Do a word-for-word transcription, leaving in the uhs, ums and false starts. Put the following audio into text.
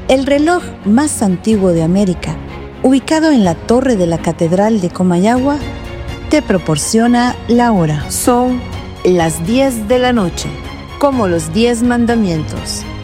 El reloj más antiguo de América, ubicado en la torre de la Catedral de Comayagua, te proporciona la hora. Son las diez de la noche, como los diez mandamientos.